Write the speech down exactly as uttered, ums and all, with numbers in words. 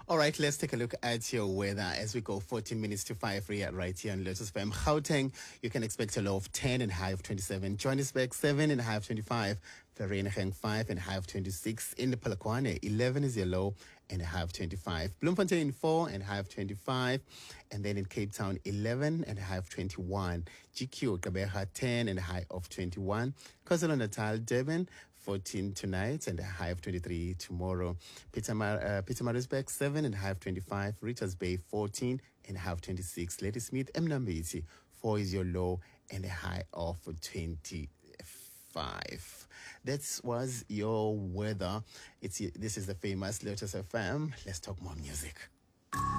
All right, let's take a look at your weather as we go fourteen minutes to five right here on Lotus F M. Gauteng, you can expect a low of ten and a high of twenty-seven. Johannesburg, seven and a high of twenty-five. Vereeniging, five and a high of twenty-six. In the Polokwane, eleven is your low and a high of twenty-five. Bloemfontein, four and a high of twenty-five. And then in Cape Town, eleven and a high of twenty-one. G Q, Gqeberha, ten and a high of twenty-one. KwaZulu-Natal, Durban, fourteen tonight and a high of twenty-three tomorrow. Pietermar- uh, Pietermaritzburg, seven and a high of twenty-five. Richards Bay, fourteen and a high of twenty-six. Ladysmith, Mnambisi, four is your low and a high of twenty-five. That was your weather. It's This is the famous Lotus F M. Let's talk more music.